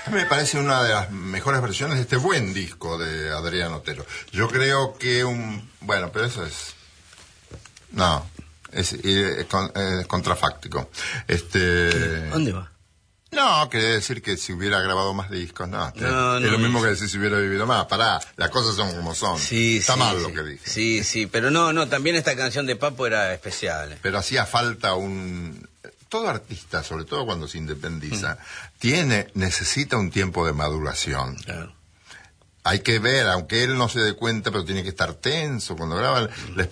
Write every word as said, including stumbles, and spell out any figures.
Me parece una de las mejores versiones de este buen disco de Adrián Otero. Yo creo que un... Bueno, pero eso es... No, es, es, es contrafáctico. Este... ¿Qué? ¿Dónde va? No, quería decir que si hubiera grabado más discos, no. No, es no, lo mismo no. que decir si hubiera vivido más. Pará, las cosas son como son. Sí, Está sí, mal sí. lo que dije. Sí, sí, pero no, no, también esta canción de Papo era especial. Pero hacía falta un... Todo artista, sobre todo cuando se independiza, mm. tiene, necesita un tiempo de maduración. Claro. Hay que ver, aunque él no se dé cuenta, pero tiene que estar tenso cuando graba. Les